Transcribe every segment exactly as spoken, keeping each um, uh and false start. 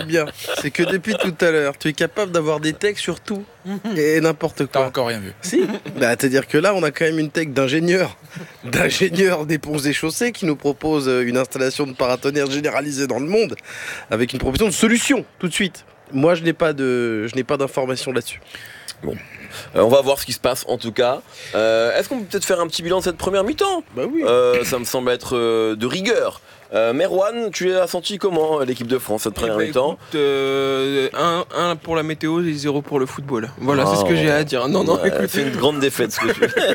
remarque bien, c'est que depuis tout à l'heure, tu es capable d'avoir des techs sur tout et n'importe T'as quoi. encore rien vu. Si. Bah, c'est-à-dire que là, on a quand même une tech d'ingénieur, d'ingénieur des ponts et chaussées qui nous propose une installation de paratonnerre généralisée dans le monde avec une proposition de solution tout de suite. Moi, je n'ai pas de, je n'ai pas d'informations là-dessus. Bon. Euh, on va voir ce qui se passe en tout cas. Euh, est-ce qu'on peut peut-être faire un petit bilan de cette première mi-temps ? Bah oui. Euh, ça me semble être euh, de rigueur. Euh, Merwan, tu as senti comment l'équipe de France cette première Eh ben, mi-temps ? écoute, euh, un, un pour la météo et zéro pour le football. Voilà, c'est ce que j'ai à dire. Non, non, Ouais, écoute. c'est une grande défaite ce que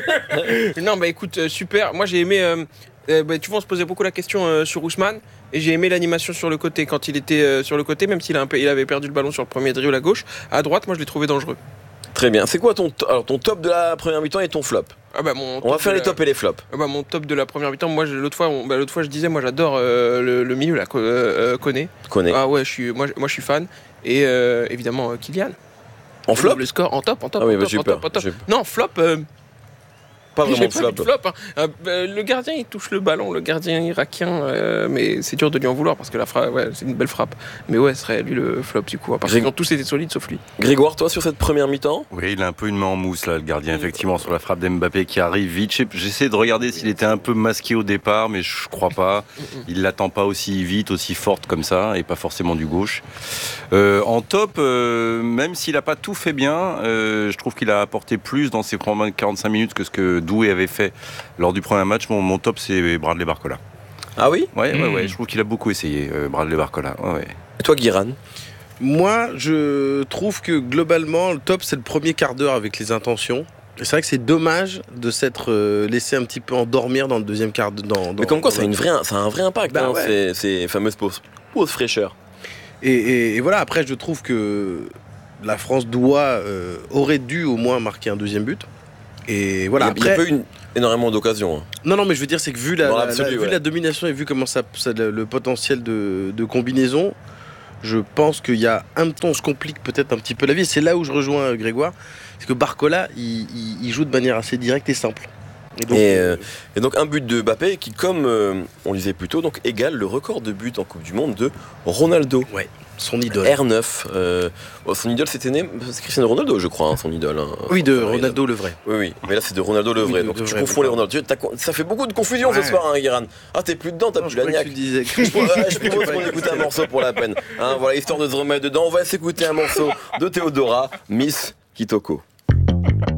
tu Non, bah écoute, euh, super. Moi, j'ai aimé. Euh, euh, bah, tu vois, on se posait beaucoup la question euh, sur Ousmane. Et j'ai aimé l'animation sur le côté. Quand il était euh, sur le côté, même s'il a un peu, il avait perdu le ballon sur le premier dribble à gauche, à droite, moi, je l'ai trouvé dangereux. Très bien. C'est quoi ton, to- alors, ton top de la première mi-temps et ton flop ? Ah bah, mon On va top faire de les la- tops et les flops. Ah bah, mon top de la première mi-temps, moi, je- l'autre fois, on- bah, l'autre fois, je disais, moi, j'adore euh, le, le milieu, là, co- euh, euh, Koné. Connais. Ah ouais, je suis, moi, je- moi, je suis fan. Et euh, évidemment, euh, Kylian. En flop ? Le score, en top, en top, Ah oui, en bah, top, j'ai eu en top, peur. en top. J'ai- Non, flop. euh, Pas J'ai vraiment de pas flop. vu de flop, hein. Euh, bah, le gardien il touche le ballon, le gardien irakien, euh, mais c'est dur de lui en vouloir parce que la frappe, ouais, c'est une belle frappe. Mais ouais, ce serait lui le flop du coup. Parce Grég- qu'ils ont tous été solides sauf lui. Grégoire, toi sur cette première mi-temps ? Oui, il a un peu une main en mousse là, le gardien, effectivement, sur la frappe d'Mbappé qui arrive vite. J'ai- J'essaie de regarder s'il était un peu masqué au départ, mais je crois pas. Il l'attend pas aussi vite, aussi forte comme ça, et pas forcément du gauche. Euh, en top, euh, même s'il a pas tout fait bien, euh, je trouve qu'il a apporté plus dans ses premières quarante-cinq minutes que ce que Doué avait fait lors du premier match. Mon, mon top, c'est Bradley Barcola. Ah oui ? Ouais, ouais, Mmh. ouais, je trouve qu'il a beaucoup essayé, euh, Bradley Barcola. Ouais, ouais. Et toi Guiran ? Moi, je trouve que globalement, le top, c'est le premier quart d'heure avec les intentions. Et c'est vrai que c'est dommage de s'être euh, laissé un petit peu endormir dans le deuxième quart de dans, Mais comme quoi, dans ça a, le- une vraie, ça a un vrai impact, Bah hein, ouais. ces, ces fameuses pauses, pauses fraîcheur. Et, et- et voilà, après, je trouve que la France doit, euh, aurait dû au moins marquer un deuxième but. Et voilà, il n'y a, après... pas eu une- énormément d'occasions. hein. Non, non, mais je veux dire, c'est que vu la, Dans la- l'absolu, la- vu ouais. la domination et vu comment ça, ça- le, le potentiel de, de combinaison, je pense qu'il y a un temps, on se complique peut-être un petit peu la vie. Et c'est là où je rejoins euh, Grégoire, c'est que Barcola, il, il- il joue de manière assez directe et simple. Et donc, Et, euh, Et donc un but de Mbappé qui, comme euh, on le disait plus tôt, donc égale le record de buts en Coupe du Monde de Ronaldo. ouais, son idole. R neuf. euh, bon, son idole c'était né, c'est Cristiano Ronaldo je crois, hein, son idole. hein. Oui, de Enfin, Ronaldo le vrai. Oui, oui, mais là c'est de Ronaldo le Oui, vrai. de- donc de tu vrai, confonds les oui. Ronaldo. Tu- t'as con- Ça fait beaucoup de confusion ce Ouais. soir, hein, Guéran. Ah, t'es plus dedans, t'as Non, plus je croyais la que niaque. tu disais que- Je propose- je propose qu'on écoute un morceau pour la peine. Hein, voilà, histoire de se remettre dedans. On va s'écouter un morceau de Théodora, Miss Kitoko.